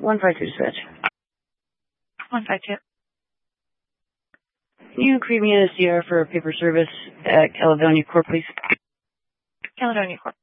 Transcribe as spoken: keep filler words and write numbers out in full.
one five two dispatch. one five two. Can you create me in a C R for paper service at Caledonia Corp, please? Caledonia Corp.